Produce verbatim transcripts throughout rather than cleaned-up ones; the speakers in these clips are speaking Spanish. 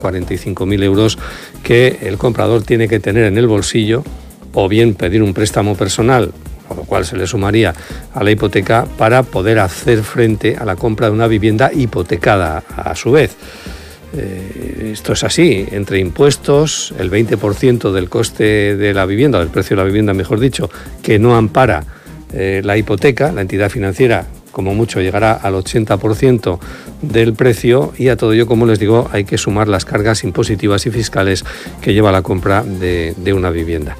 cuarenta y cinco mil euros que el comprador tiene que tener en el bolsillo o bien pedir un préstamo personal, con lo cual se le sumaría a la hipoteca para poder hacer frente a la compra de una vivienda hipotecada a su vez. Eh, esto es así, entre impuestos, el veinte por ciento del coste de la vivienda, del precio de la vivienda, mejor dicho, que no ampara eh, la hipoteca, la entidad financiera como mucho llegará al ochenta por ciento del precio, y a todo ello, como les digo, hay que sumar las cargas impositivas y fiscales que lleva la compra de, de una vivienda.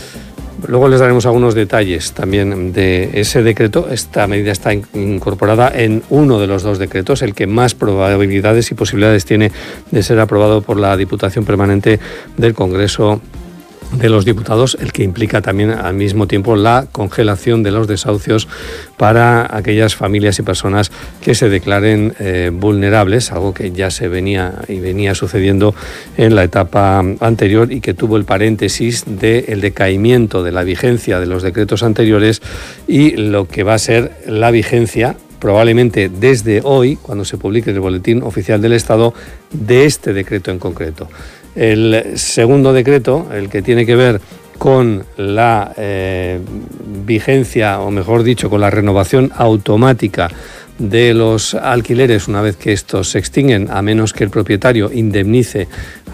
Luego les daremos algunos detalles también de ese decreto. Esta medida está incorporada en uno de los dos decretos, el que más probabilidades y posibilidades tiene de ser aprobado por la Diputación Permanente del Congreso de los Diputados, el que implica también al mismo tiempo la congelación de los desahucios para aquellas familias y personas que se declaren eh, vulnerables, algo que ya se venía y venía sucediendo en la etapa anterior y que tuvo el paréntesis del decaimiento de la vigencia de los decretos anteriores y lo que va a ser la vigencia probablemente desde hoy, cuando se publique el Boletín Oficial del Estado, de este decreto en concreto. El segundo decreto, el que tiene que ver con la eh, vigencia, o mejor dicho, con la renovación automática de los alquileres una vez que estos se extinguen, a menos que el propietario indemnice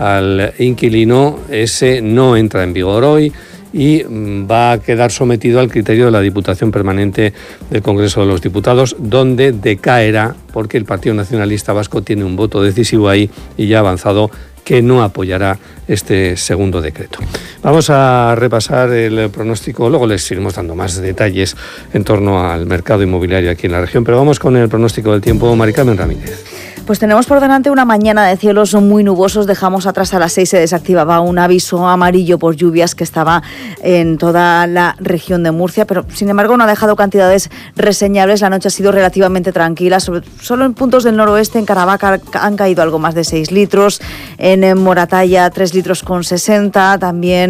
al inquilino, ese no entra en vigor hoy y va a quedar sometido al criterio de la Diputación Permanente del Congreso de los Diputados, donde decaerá porque el Partido Nacionalista Vasco tiene un voto decisivo ahí y ya ha avanzado que no apoyará este segundo decreto. Vamos a repasar el pronóstico, luego les iremos dando más detalles en torno al mercado inmobiliario aquí en la región, pero vamos con el pronóstico del tiempo. Mari Carmen Ramírez. Pues tenemos por delante una mañana de cielos muy nubosos. Dejamos atrás a las seis, se desactivaba un aviso amarillo por lluvias que estaba en toda la región de Murcia, pero sin embargo no ha dejado cantidades reseñables. La noche ha sido relativamente tranquila, sobre, solo en puntos del noroeste, en Caravaca han caído algo más de seis litros, en Moratalla tres litros con sesenta, también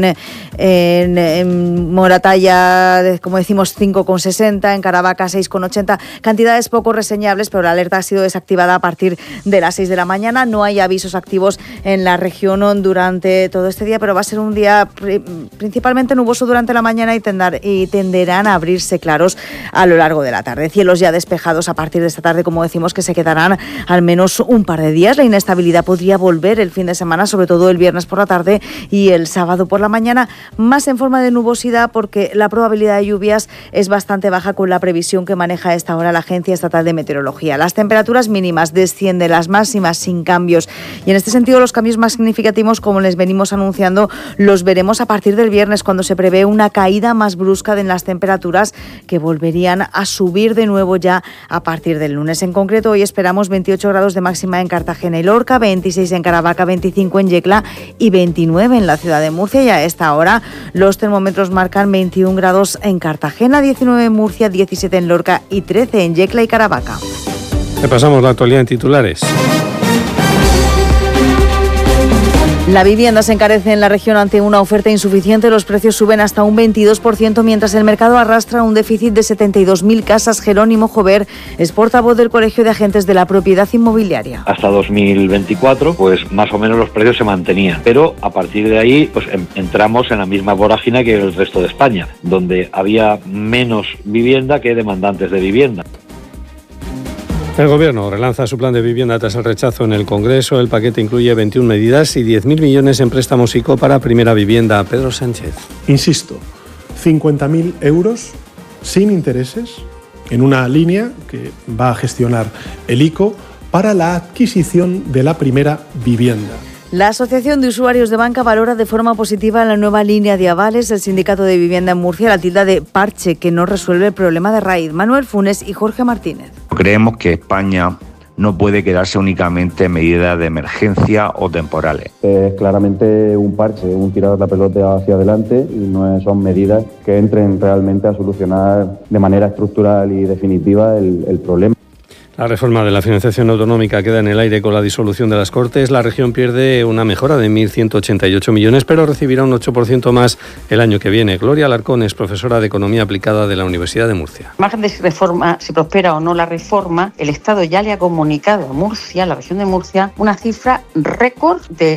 en, en Moratalla, como decimos, cinco con sesenta, en Caravaca seis con ochenta, cantidades poco reseñables, pero la alerta ha sido desactivada a partir de las seis de la mañana. No hay avisos activos en la región durante todo este día, pero va a ser un día principalmente nuboso durante la mañana y, tendar, y tenderán a abrirse claros a lo largo de la tarde. Cielos ya despejados a partir de esta tarde, como decimos, que se quedarán al menos un par de días. La inestabilidad podría volver el fin de semana, sobre todo el viernes por la tarde y el sábado por la mañana, más en forma de nubosidad porque la probabilidad de lluvias es bastante baja con la previsión que maneja a esta hora la Agencia Estatal de Meteorología. Las temperaturas mínimas descienden de las máximas sin cambios, y en este sentido los cambios más significativos, como les venimos anunciando, los veremos a partir del viernes, cuando se prevé una caída más brusca de las temperaturas que volverían a subir de nuevo ya a partir del lunes. En concreto, hoy esperamos veintiocho grados de máxima en Cartagena y Lorca, veintiséis en Caravaca, veinticinco en Yecla y veintinueve en la ciudad de Murcia, y a esta hora los termómetros marcan veintiún grados en Cartagena, diecinueve en Murcia, diecisiete en Lorca y trece en Yecla y Caravaca. Repasamos la actualidad en titulares. La vivienda se encarece en la región ante una oferta insuficiente. Los precios suben hasta un veintidós por ciento, mientras el mercado arrastra un déficit de setenta y dos mil casas. Jerónimo Jover es portavoz del Colegio de Agentes de la Propiedad Inmobiliaria. Hasta dos mil veinticuatro, pues más o menos los precios se mantenían, pero a partir de ahí pues entramos en la misma vorágine que el resto de España, donde había menos vivienda que demandantes de vivienda. El Gobierno relanza su plan de vivienda tras el rechazo en el Congreso. El paquete incluye veintiuna medidas y diez mil millones en préstamos ICO para primera vivienda. Pedro Sánchez. Insisto, cincuenta mil euros sin intereses en una línea que va a gestionar el ICO para la adquisición de la primera vivienda. La Asociación de Usuarios de Banca valora de forma positiva la nueva línea de avales. El Sindicato de Vivienda en Murcia la tilda de parche que no resuelve el problema de raíz. Manuel Funes y Jorge Martínez. Creemos que España no puede quedarse únicamente en medidas de emergencia o temporales. Es claramente un parche, un tirar la pelota hacia adelante, y no son medidas que entren realmente a solucionar de manera estructural y definitiva el, el problema. La reforma de la financiación autonómica queda en el aire con la disolución de las Cortes. La región pierde una mejora de mil ciento ochenta y ocho millones, pero recibirá un ocho por ciento más el año que viene. Gloria Alarcón es profesora de Economía Aplicada de la Universidad de Murcia. Al margen de si, reforma, si prospera o no la reforma, el Estado ya le ha comunicado a Murcia, la región de Murcia, una cifra récord de